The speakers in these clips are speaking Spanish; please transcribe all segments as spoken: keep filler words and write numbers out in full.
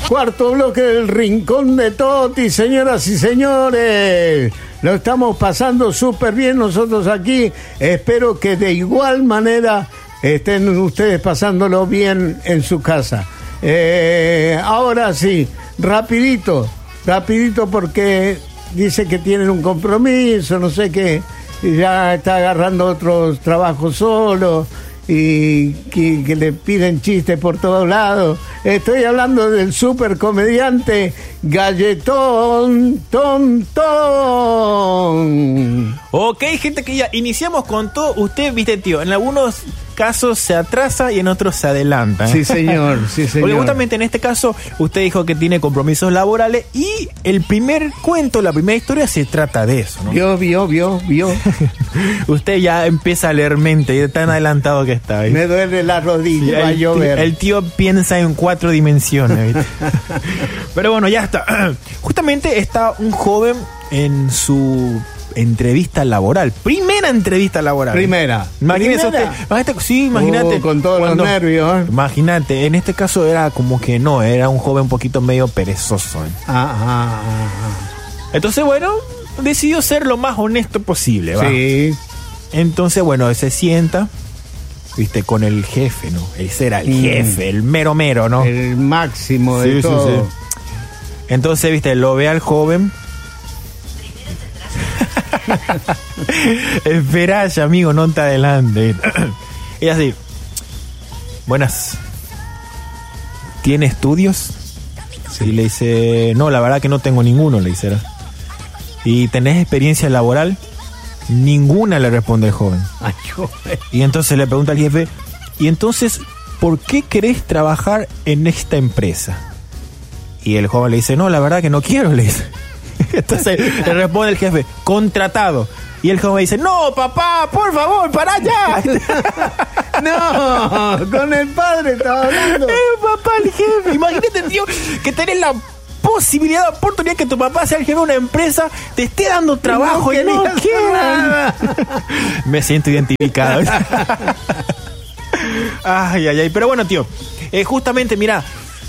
Cuarto bloque del Rincón de Toti, señoras y señores. Lo estamos pasando súper bien nosotros aquí. Espero que de igual manera estén ustedes pasándolo bien en su casa. Eh, ahora sí, rapidito, rapidito porque dice que tienen un compromiso, no sé qué, ya está agarrando otros trabajos solo y que, que le piden chistes por todos lados. Estoy hablando del super comediante Galletón Ton Ton. Ok, gente, que ya iniciamos con todo. Usted, viste, tío, en algunos casos se atrasa y en otros se adelanta, ¿eh? Sí, señor, sí, señor. Porque justamente en este caso usted dijo que tiene compromisos laborales y el primer cuento, la primera historia se trata de eso, ¿no? Vio, vio, vio, vio. Usted ya empieza a leer mente y es tan adelantado que está, ¿viste? Me duele la rodilla, Sí, va a el, llover. tío, el tío piensa en cuatro dimensiones, ¿viste? Pero bueno, ya está. Justamente está un joven en su entrevista laboral. Primera entrevista laboral. Primera. Imagínese ¿Primera? usted. Imagínate, sí, imagínate. Oh, con todos cuando- los nervios, ¿eh? Imagínate, en este caso era como que no, era un joven un poquito medio perezoso, ¿eh? Ah, ah, ah, Entonces, bueno, decidió ser lo más honesto posible, ah. ¿va? Sí. Entonces, bueno, se sienta, viste, con el jefe, ¿no? Ese era el Mm. jefe, el mero mero, ¿no? El máximo de Sí, sí, todo. sí. Entonces, viste, lo ve al joven. Espera, ya, amigo, no te adelante. Y así. Buenas. ¿Tiene estudios? Y le dice, no, la verdad que no tengo ninguno, le dice. ¿Y tenés experiencia laboral? Ninguna, le responde el joven. Ay, joder. Y entonces le pregunta al jefe, ¿y entonces por qué querés trabajar en esta empresa? Y el joven le dice, no, la verdad que no quiero, le dice. Entonces le responde el jefe, contratado. Y el joven dice, no, papá, por favor, para allá. No, con el padre estaba hablando. Eh, papá, el jefe. Imagínate, tío, que tenés la posibilidad, la oportunidad que tu papá sea el jefe de una empresa, te esté dando trabajo No y no querías quiera. nada. Me siento identificado. Ay, ay, ay. Pero bueno, tío, eh, justamente, mira,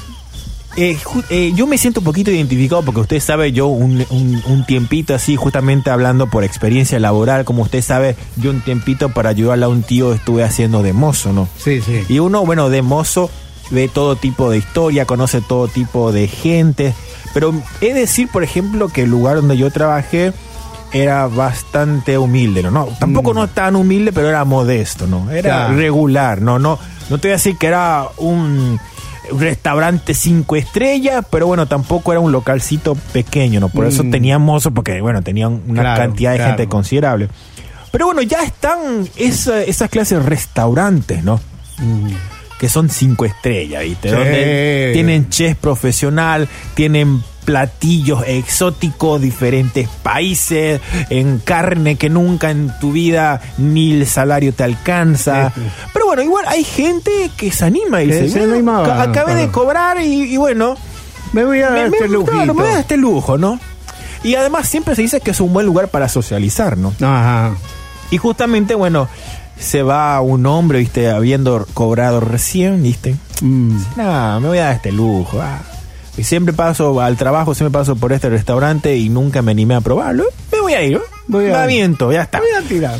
eh, ju- eh, yo me siento un poquito identificado porque usted sabe, yo un, un, un tiempito así, justamente hablando por experiencia laboral, como usted sabe, yo un tiempito para ayudarle a un tío estuve haciendo de mozo, ¿no? Sí, sí. Y uno, bueno, de mozo ve todo tipo de historia, conoce todo tipo de gente. Pero he de decir, por ejemplo, que el lugar donde yo trabajé era bastante humilde, ¿no? no tampoco Mm. no tan humilde, pero era modesto, ¿no? Era Claro. regular, ¿no? No, no te voy a decir que era un restaurante cinco estrellas, pero bueno, tampoco era un localcito pequeño, ¿no? Por eso Mm. tenía mozo, porque bueno, tenían una Claro, cantidad de claro. gente considerable. Pero bueno, ya están esa, esas clases de restaurantes, ¿no? Mm. Que son cinco estrellas, ¿viste? Sí. Donde tienen chef profesional, tienen platillos exóticos, diferentes países, en carne que nunca en tu vida ni el salario te alcanza. Sí, sí. Pero bueno, igual hay gente que se anima y Que dice, se "Bueno, animaba, ca- acabé claro. de cobrar y, y bueno, Me voy a dar me, este me- claro, lujito. me voy a dar este lujo, ¿no?" Y además siempre se dice que es un buen lugar para socializar, ¿no? Ajá. Y justamente, bueno, se va un hombre, ¿viste? Habiendo cobrado recién, ¿viste? Mm. No, me voy a dar este lujo. ah. Y siempre paso al trabajo, siempre paso por este restaurante y nunca me animé a probarlo. Me voy a ir, ¿no? Voy a- Me aviento, ya está. Voy a tirar.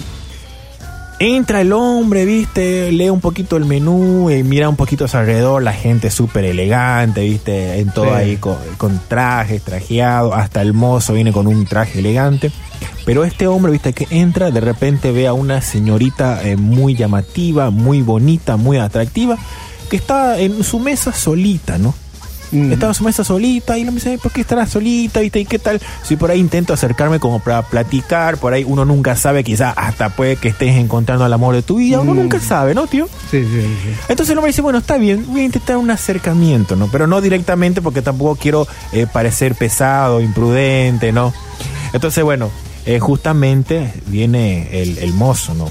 Entra el hombre, ¿viste? Lee un poquito el menú y mira un poquito a su alrededor. La gente súper elegante, ¿viste? En todo Sí. ahí con, con trajes, trajeado. Hasta el mozo viene con un traje elegante. Pero este hombre, ¿viste? Que entra, de repente ve a una señorita eh, muy llamativa, muy bonita, muy atractiva, que está en su mesa solita, ¿no? Mm. Estaba en su mesa solita y le dice, ¿por qué estará solita? ¿Viste? ¿Y qué tal? Si por ahí intento acercarme como para platicar, por ahí uno nunca sabe, quizás hasta puede que estés encontrando al amor de tu vida, uno Mm. nunca sabe, ¿no, tío? Sí, sí, sí. Entonces el hombre dice, bueno, está bien, voy a intentar un acercamiento, ¿no? Pero no directamente porque tampoco quiero eh, parecer pesado, imprudente, ¿no? Entonces, bueno, eh, justamente viene el, el mozo, ¿no?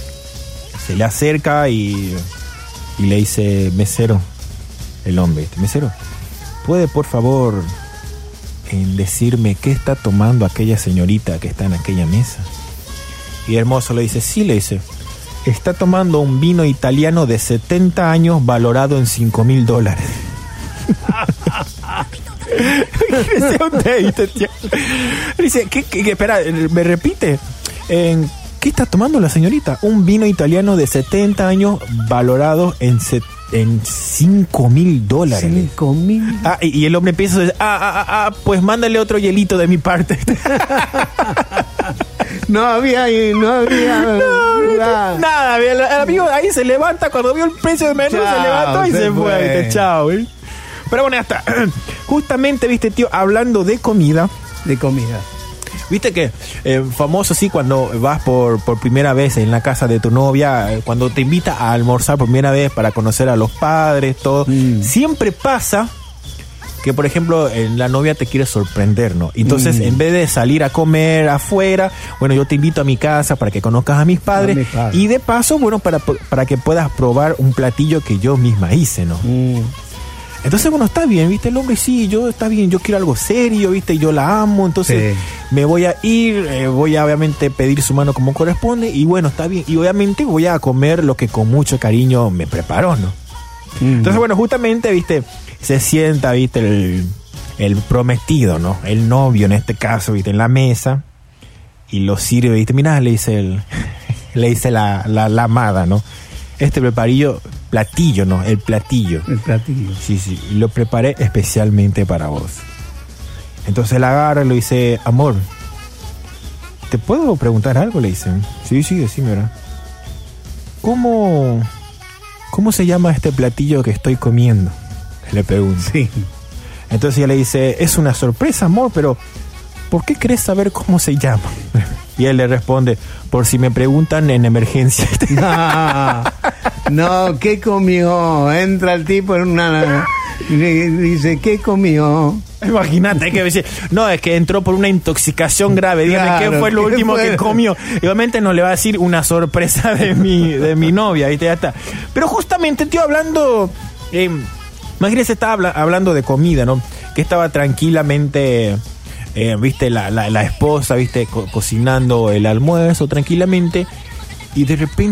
Se le acerca y, y le dice, mesero, el hombre, ¿viste? Mesero, ¿puede por favor en decirme qué está tomando aquella señorita que está en aquella mesa? Y el mozo le dice, sí, le dice, está tomando un vino italiano de setenta años valorado en cinco mil dólares. Dice usted, ¿viste, tío? Dice, ¿qué, qué, qué, espera, me repite. Eh, ¿Qué está tomando la señorita? Un vino italiano de setenta años valorado en set, en cinco mil dólares. cinco mil. Ah, y, y el hombre empieza a decir, ah, ah, ah, ah, pues mándale otro hielito de mi parte. No había, no había no, nada. nada. El, el amigo ahí se levanta cuando vio el precio del menú, chao, se levantó y se, se fue. fue. ¿Viste? Chao, ¿eh? Pero bueno, ya está. Justamente, viste, tío, hablando de comida. De comida. Viste que eh, famoso, sí, cuando vas por, por primera vez en la casa de tu novia, eh, cuando te invita a almorzar por primera vez para conocer a los padres, todo, mm. siempre pasa que, por ejemplo, eh, la novia te quiere sorprender, ¿no? Entonces, mm. en vez de salir a comer afuera, bueno, yo te invito a mi casa para que conozcas a mis padres, a mi padre. Y de paso, bueno, para, para que puedas probar un platillo que yo misma hice, ¿no? Mm. Entonces, bueno, está bien, ¿viste? El hombre, sí, yo, está bien, yo quiero algo serio, ¿viste? Yo la amo, entonces sí. me voy a ir, eh, voy a obviamente pedir su mano como corresponde, y bueno, está bien, y obviamente voy a comer lo que con mucho cariño me preparó, ¿no? Mm. Entonces, bueno, justamente, ¿viste? Se sienta, ¿viste? El, el prometido, ¿no? El novio, en este caso, ¿viste? En la mesa, y lo sirve, ¿viste? Mirá, le dice el, le dice la, la, la amada, ¿no? Este preparillo, platillo, ¿no? El platillo. El platillo. Sí, sí. Lo preparé especialmente para vos. Entonces la agarra y le dice, amor, ¿te puedo preguntar algo? Le dice. Sí, sí, decime, ¿verdad? ¿Cómo, ¿Cómo se llama este platillo que estoy comiendo? Le pregunto. Sí. Entonces ella le dice, es una sorpresa, amor, pero ¿por qué querés saber cómo se llama? Y él le responde, por si me preguntan en emergencia. No, no, ¿qué comió? Entra el tipo en una... y dice, ¿qué comió? Imagínate que dice, no, es que entró por una intoxicación grave. Dígame, claro, ¿qué fue lo ¿qué último fue? que comió? Y obviamente no le va a decir una sorpresa de mi, de mi novia, ¿viste? Ya está. Pero justamente, tío, hablando... Eh, imagínese, estaba habla, hablando de comida, ¿no? Que estaba tranquilamente... Eh, viste la, la, la esposa, viste co- cocinando el almuerzo tranquilamente, y de repente